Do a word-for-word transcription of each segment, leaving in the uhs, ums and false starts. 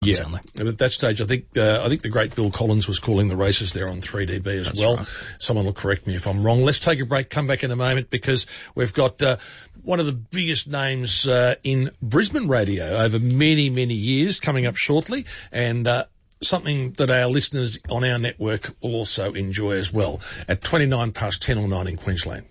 Yeah, and at that stage, I think uh, I think the great Bill Collins was calling the races there on three D B as That's well. Right. Someone will correct me if I'm wrong. Let's take a break, come back in a moment, because we've got uh, one of the biggest names uh, in Brisbane radio over many, many years coming up shortly, and uh, something that our listeners on our network will also enjoy as well at twenty-nine past ten or nine in Queensland.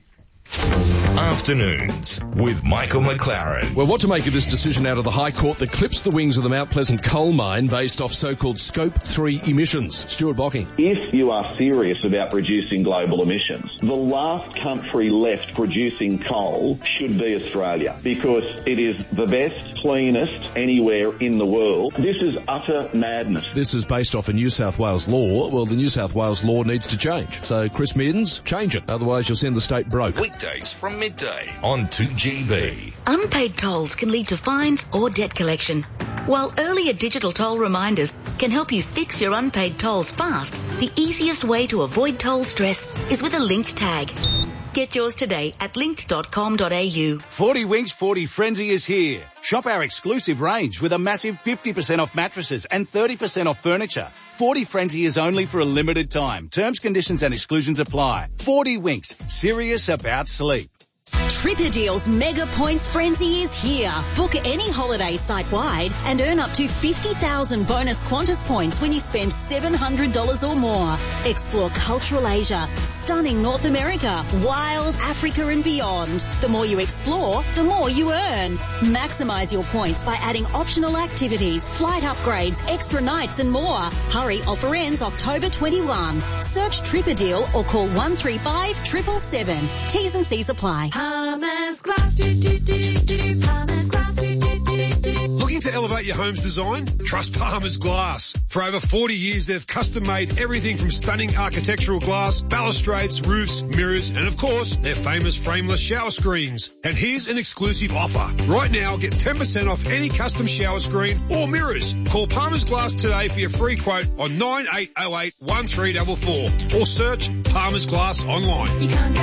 Afternoons with Michael McLaren. Well, what to make of this decision out of the High Court that clips the wings of the Mount Pleasant coal mine based off so-called Scope three emissions? Stuart Bocking. If you are serious about reducing global emissions, the last country left producing coal should be Australia, because it is the best, cleanest anywhere in the world. This is utter madness. This is based off a New South Wales law. Well, the New South Wales law needs to change. So, Chris Middens, change it. Otherwise, you'll send the state broke. Weekdays from midday on two G B. Unpaid tolls can lead to fines or debt collection. While earlier digital toll reminders can help you fix your unpaid tolls fast, the easiest way to avoid toll stress is with a linked tag. Get yours today at linked dot com dot a u. forty Winks forty Frenzy is here. Shop our exclusive range with a massive fifty percent off mattresses and thirty percent off furniture. forty Frenzy is only for a limited time. Terms, conditions and exclusions apply. forty Winks, serious about sleep. Tripper Deals Mega Points Frenzy is here. Book any holiday site-wide and earn up to fifty thousand bonus Qantas points when you spend seven hundred dollars or more. Explore cultural Asia, stunning North America, wild Africa and beyond. The more you explore, the more you earn. Maximise your points by adding optional activities, flight upgrades, extra nights and more. Hurry, offer ends October twenty-first. Search Tripper Deal or call one three five, seven seven seven. T's and C's apply. Palmer's Glass, do, do, do, do. Palmer's Glass, do, do, do, do. Looking to elevate your home's design? Trust Palmer's Glass. For over forty years, they've custom-made everything from stunning architectural glass, balustrades, roofs, mirrors, and of course, their famous frameless shower screens. And here's an exclusive offer. Right now, get ten percent off any custom shower screen or mirrors. Call Palmer's Glass today for your free quote on nine eight oh eight, one three four four or search Palmer's Glass online.